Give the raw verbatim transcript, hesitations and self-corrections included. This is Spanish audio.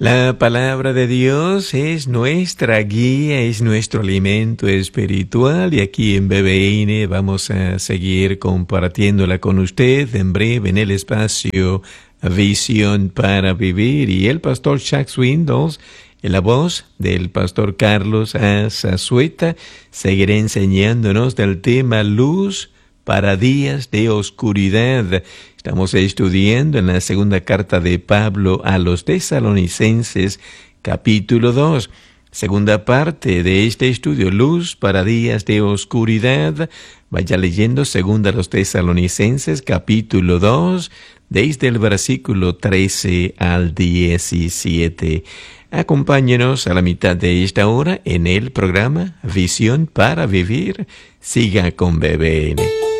La palabra de Dios es nuestra guía, es nuestro alimento espiritual, y aquí en B B N vamos a seguir compartiéndola con usted en breve en el espacio Visión para Vivir. Y el pastor Chuck Swindoll, en la voz del pastor Carlos Azazueta, seguirá enseñándonos del tema Luz para días de oscuridad. Estamos estudiando en la segunda carta de Pablo a los Tesalonicenses, capítulo dos. Segunda parte de este estudio, Luz para días de oscuridad. Vaya leyendo segunda a los Tesalonicenses, capítulo dos, desde el versículo trece al diecisiete. Acompáñenos a la mitad de esta hora en el programa Visión para Vivir. Siga con B B N.